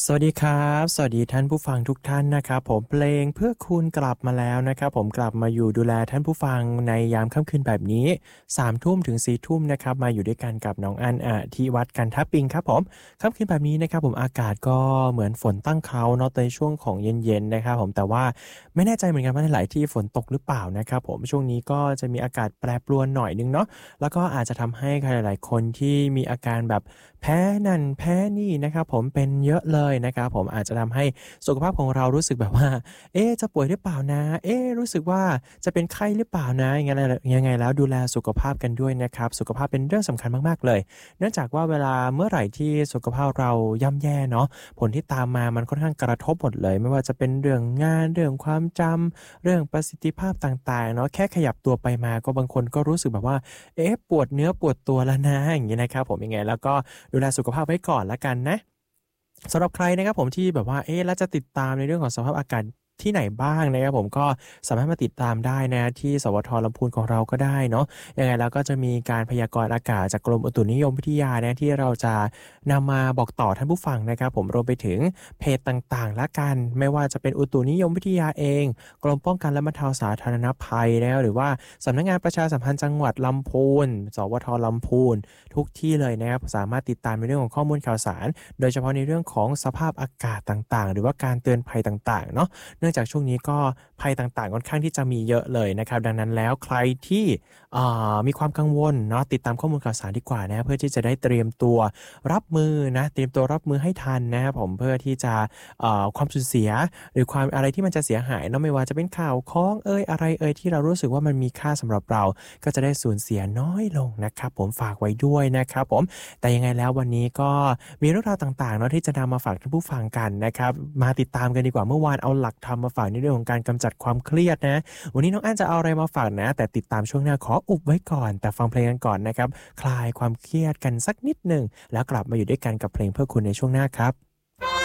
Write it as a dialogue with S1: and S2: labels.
S1: สวัสดีครับสวัสดีท่านผู้ฟังทุกท่านนะครับผมเพลงเพื่อคุณกลับมาแล้วนะครับผมกลับมาอยู่ดูแลท่านผู้ฟังในยามค่ำคืนแบบนี้3ทุ่มถึง4ทุ่มนะครับมาอยู่ด้วยกันกับน้องอันที่วัดกันทปิงครับผมค่ำคืนแบบนี้นะครับผมอากาศก็เหมือนฝนตั้งเคราเนาะในช่วงของเย็นๆนะครับผมแต่ว่าไม่แน่ใจเหมือนกันว่าในหลายที่ฝนตกหรือเปล่านะครับผมช่วงนี้ก็จะมีอากาศแปรปรวนหน่อยนึงเนาะแล้วก็อาจจะทำให้ใครหลายๆคนที่มีอาการแบบแพ้นั่นแพ้นี่นะครับผมเป็นเยอะเลยนะครับผมอาจจะทำให้สุขภาพของเรารู้สึกแบบว่าจะป่วยหรือเปล่านะรู้สึกว่าจะเป็นไข้หรือเปล่านะยังไงแล้วดูแลสุขภาพกันด้วยนะครับสุขภาพเป็นเรื่องสำคัญมากๆเลยเนื่องจากว่าเวลาเมื่อไหร่ที่สุขภาพเราย่ำแย่เนาะผลที่ตามมามันค่อนข้างกระทบหมดเลยไม่ว่าจะเป็นเรื่องงานเรื่องความจำเรื่องประสิทธิภาพต่างๆเนาะแค่ขยับตัวไปมาก็บางคนก็รู้สึกแบบว่าปวดเนื้อปวดตัวแล้วนะอย่างงี้นะครับผมยังไงแล้วก็ดูแลสุขภาพไว้ก่อนแล้วกันนะสำหรับใครนะครับผมที่แบบว่าแล้วจะติดตามในเรื่องของสภาพอากาศที่ไหนบ้างนะครับผมก็สามารถมาติดตามได้นะที่สวทลำพูนของเราก็ได้เนาะยังไงแล้วก็จะมีการพยากรณ์อากาศจากกรมอุตุนิยมวิทยานะที่เราจะนำมาบอกต่อท่านผู้ฟังนะครับผมรวมไปถึงเพจต่างๆละกันไม่ว่าจะเป็นอุตุนิยมวิทยาเองกรมป้องกันและบรรเทาสาธารณภัยนะครับหรือว่าสำนักงานประชาสัมพันธ์จังหวัดลำพูนสวทลำพูนทุกที่เลยนะครับสามารถติดตามในเรื่องของข้อมูลข่าวสารโดยเฉพาะในเรื่องของสภาพอากาศต่างๆหรือว่าการเตือนภัยต่างๆเนาะ เนื่องจากช่วงนี้ก็ภัยต่างๆค่อนข้างที่จะมีเยอะเลยนะครับดังนั้นแล้วใครที่มีความกังวลเนาะติดตามข้อมูลข่าวสารดีกว่านะเพื่อที่จะได้เตรียมตัวรับมือนะเตรียมตัวรับมือให้ทันนะครับผมเพื่อที่จะความสูญเสียหรือความอะไรที่มันจะเสียหายเนาะไม่ว่าจะเป็นข่าวของอะไรที่เรารู้สึกว่ามันมีค่าสำหรับเราก็จะได้สูญเสียน้อยลงนะครับผมฝากไว้ด้วยนะครับผมแต่ยังไงแล้ววันนี้ก็มีเรื่องราวต่างๆเนาะที่จะนำมาฝากท่านผู้ฟังกันนะครับมาติดตามกันดีกว่าเมื่อวานเอาหลักธรรมมาฝากในเรื่องของการกำจัดความเครียดนะวันนี้น้องอั้นจะเอาอะไรมาฝากนะแต่ติดตามช่วงหน้าขออุบไว้ก่อนแต่ฟังเพลงกันก่อนนะครับคลายความเครียดกันสักนิดหนึ่งแล้วกลับมาอยู่ด้วยกันกับเพลงเพื่อคุณในช่วงหน้าครับ